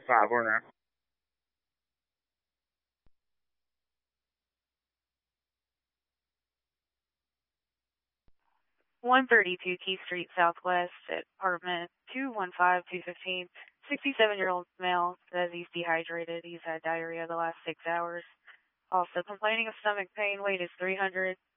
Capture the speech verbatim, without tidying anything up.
Favor. one thirty-two Keith Street Southwest, apartment two one five two fifteen. sixty-seven-year-old male says he's dehydrated. He's had diarrhea the last six hours. Also complaining of stomach pain. Weight is three hundred.